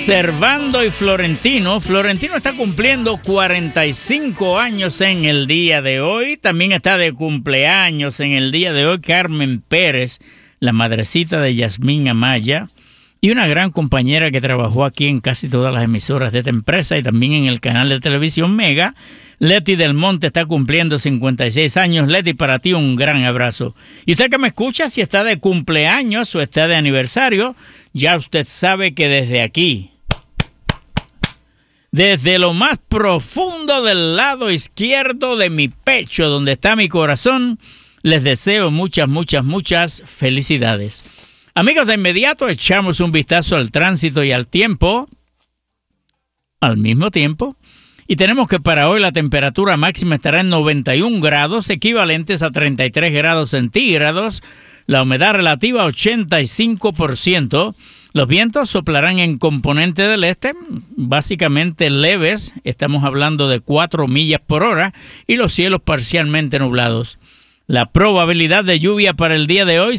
Servando y Florentino. Florentino está cumpliendo 45 años en el día de hoy. También está de cumpleaños en el día de hoy Carmen Pérez, la madrecita de Yasmín Amaya, y una gran compañera que trabajó aquí en casi todas las emisoras de esta empresa y también en el canal de televisión Mega. Leti del Monte está cumpliendo 56 años. Leti, para ti un gran abrazo. Y usted que me escucha, si está de cumpleaños o está de aniversario, ya usted sabe que desde aquí, desde lo más profundo del lado izquierdo de mi pecho, donde está mi corazón, les deseo muchas, muchas, muchas felicidades. Amigos, de inmediato echamos un vistazo al tránsito y al tiempo, al mismo tiempo. Y tenemos que para hoy la temperatura máxima estará en 91 grados, equivalentes a 33 grados centígrados. La humedad relativa 85%. Los vientos soplarán en componente del este, básicamente leves. Estamos hablando de 4 millas por hora y los cielos parcialmente nublados. La probabilidad de lluvia para el día de hoy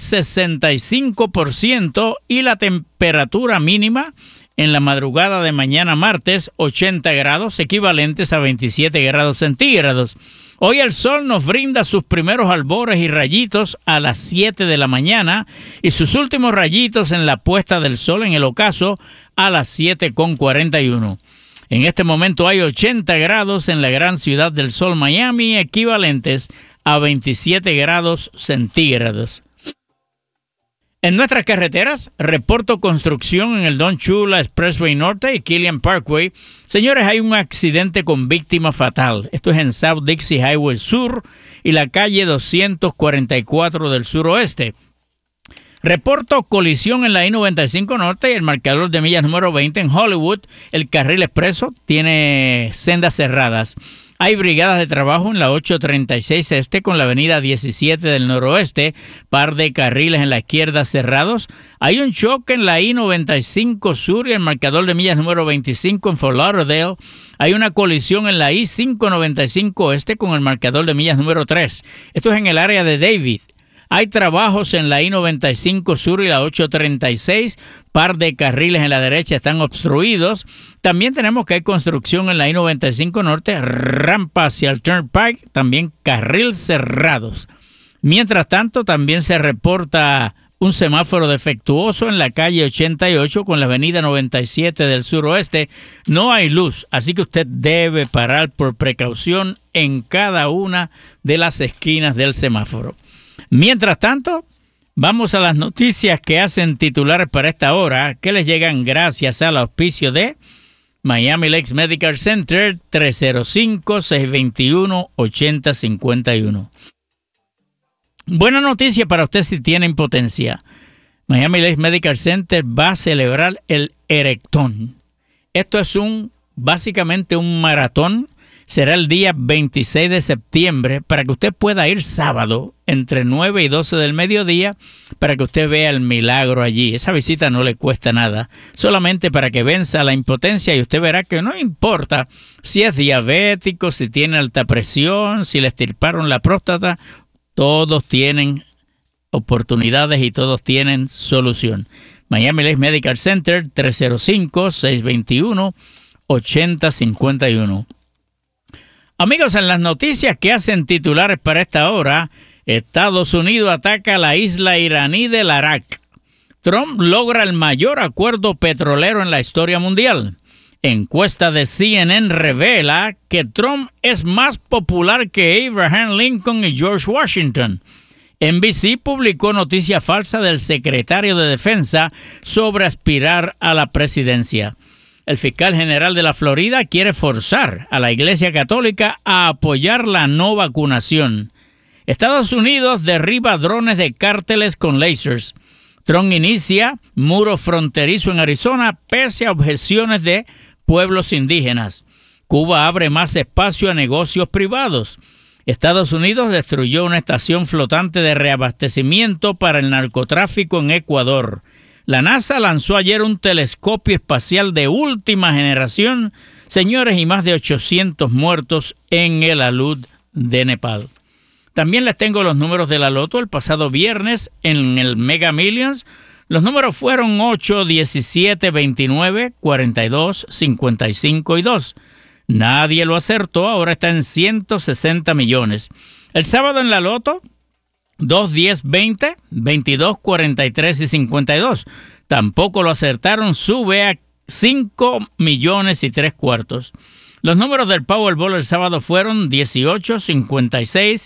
65% y la temperatura mínima en la madrugada de mañana martes 80 grados, equivalentes a 27 grados centígrados. Hoy el sol nos brinda sus primeros albores y rayitos a las 7 de la mañana y sus últimos rayitos en la puesta del sol en el ocaso a las 7:41. En este momento hay 80 grados en la gran ciudad del sol Miami, equivalentes a 27 grados centígrados. En nuestras carreteras, reporto construcción en el Don Chula Expressway Norte y Killian Parkway. Señores, hay un accidente con víctima fatal. Esto es en South Dixie Highway Sur y la calle 244 del suroeste. Reporto colisión en la I-95 Norte y el marcador de millas número 20 en Hollywood. El carril expreso tiene sendas cerradas. Hay brigadas de trabajo en la 836 Este con la avenida 17 del noroeste, par de carriles en la izquierda cerrados. Hay un choque en la I-95 Sur y el marcador de millas número 25 en Fort Lauderdale. Hay una colisión en la I-595 Este con el marcador de millas número 3. Esto es en el área de David. Hay trabajos en la I-95 Sur y la 836, par de carriles en la derecha están obstruidos. También tenemos que hay construcción en la I-95 Norte, rampa hacia el Turnpike, también carril cerrados. Mientras tanto, también se reporta un semáforo defectuoso en la calle 88 con la avenida 97 del suroeste. No hay luz, así que usted debe parar por precaución en cada una de las esquinas del semáforo. Mientras tanto, vamos a las noticias que hacen titulares para esta hora, que les llegan gracias al auspicio de Miami Lakes Medical Center, 305-621-8051. Buena noticia para usted si tiene impotencia. Miami Lakes Medical Center va a celebrar el Erectón. Esto es básicamente un maratón. Será el día 26 de septiembre para que usted pueda ir sábado entre 9 y 12 del mediodía para que usted vea el milagro allí. Esa visita no le cuesta nada, solamente para que venza la impotencia y usted verá que no importa si es diabético, si tiene alta presión, si le extirparon la próstata, todos tienen oportunidades y todos tienen solución. Miami Lakes Medical Center, 305-621-8051. Amigos, en las noticias que hacen titulares para esta hora, Estados Unidos ataca la isla iraní del Arak. Trump logra el mayor acuerdo petrolero en la historia mundial. Encuesta de CNN revela que Trump es más popular que Abraham Lincoln y George Washington. NBC publicó noticia falsa del secretario de Defensa sobre aspirar a la presidencia. El fiscal general de la Florida quiere forzar a la Iglesia Católica a apoyar la no vacunación. Estados Unidos derriba drones de cárteles con lasers. Trump inicia muro fronterizo en Arizona pese a objeciones de pueblos indígenas. Cuba abre más espacio a negocios privados. Estados Unidos destruyó una estación flotante de reabastecimiento para el narcotráfico en Ecuador. La NASA lanzó ayer un telescopio espacial de última generación, señores, y más de 800 muertos en el alud de Nepal. También les tengo los números de la loto. El pasado viernes en el Mega Millions, Los números fueron 8, 17, 29, 42, 55 y 2. Nadie lo acertó, ahora está en 160 millones. El sábado en la loto, 2, 10, 20, 22, 43 y 52. Tampoco lo acertaron, sube a 5 millones y 3 cuartos. Los números del Powerball el sábado fueron 18, 56,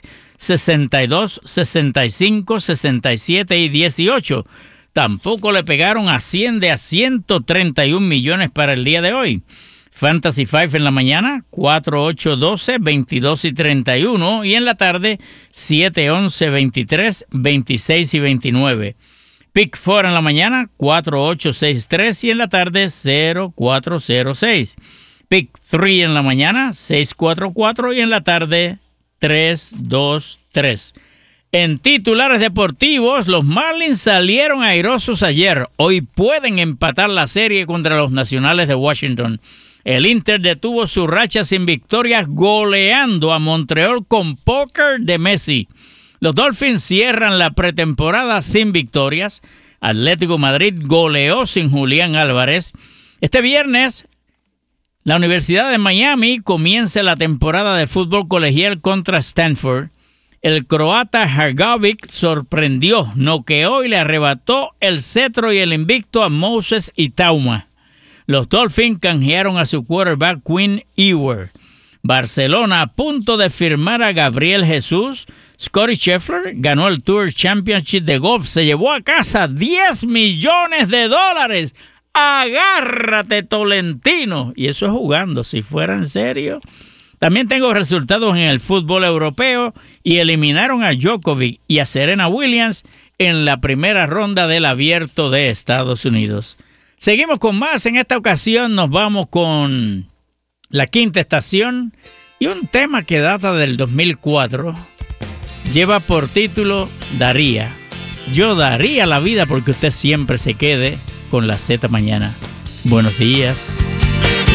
62, 65, 67 y 18. Tampoco le pegaron, asciende a 131 millones para el día de hoy. Fantasy 5 en la mañana, 4, 8, 12, 22 y 31. Y en la tarde, 7, 11, 23, 26 y 29. Pick 4 en la mañana, 4, 8, 6, 3. Y en la tarde, 0, 4, 0, 6. Pick 3 en la mañana, 6, 4, 4. Y en la tarde, 3, 2, 3. En titulares deportivos, los Marlins salieron airosos ayer. Hoy pueden empatar la serie contra los Nacionales de Washington. El Inter detuvo su racha sin victorias goleando a Montreal con póker de Messi. Los Dolphins cierran la pretemporada sin victorias. Atlético Madrid goleó sin Julián Álvarez. Este viernes, la Universidad de Miami comienza la temporada de fútbol colegial contra Stanford. El croata Hargovic sorprendió, noqueó y le arrebató el cetro y el invicto a Moses Itauma. Los Dolphins canjearon a su quarterback Quinn Ewers. Barcelona a punto de firmar a Gabriel Jesús. Scottie Scheffler ganó el Tour Championship de golf. Se llevó a casa $10 millones. Agárrate, Tolentino. Y eso es jugando, si fuera en serio. También tengo resultados en el fútbol europeo y eliminaron a Djokovic y a Serena Williams en la primera ronda del Abierto de Estados Unidos. Seguimos con más. En esta ocasión nos vamos con la quinta estación y un tema que data del 2004. Lleva por título Daría. Yo daría la vida porque usted siempre se quede con la Z mañana. Buenos días.